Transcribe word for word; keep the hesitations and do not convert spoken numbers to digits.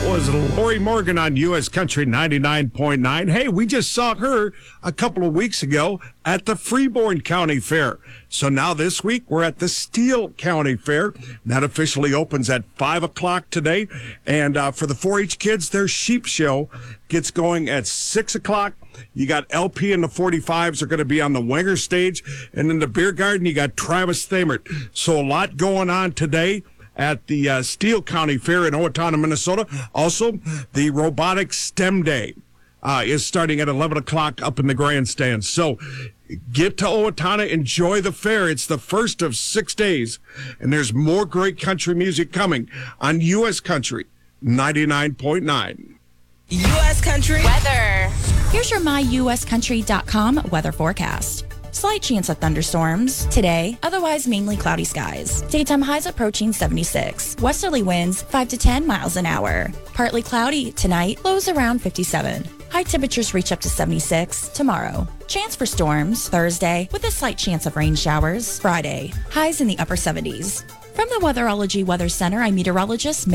was Lori Morgan on U S Country ninety-nine point nine. Hey, we just saw her a couple of weeks ago at the Freeborn County Fair. So now this week, we're at the Steele County Fair. That officially opens at five o'clock today. And uh, for the four H kids, their sheep show gets going at six o'clock. You got L P and the forty-fives are going to be on the Wenger stage. And in the beer garden, you got Travis Thamert. So a lot going on today at the uh, Steele County Fair in Owatonna, Minnesota. Also, the Robotics STEM Day uh, is starting at eleven o'clock up in the grandstands. So get to Owatonna, enjoy the fair. It's the first of six days, and there's more great country music coming on U S Country ninety-nine point nine. U S Country weather. Here's your my U S country dot com weather forecast. Slight chance of thunderstorms today, otherwise mainly cloudy skies. Daytime highs approaching seventy-six. Westerly winds five to ten miles an hour. Partly cloudy tonight, lows around fifty-seven. High temperatures reach up to seventy-six tomorrow. Chance for storms Thursday with a slight chance of rain showers. Friday, highs in the upper seventies. From the Weatherology Weather Center, I'm meteorologist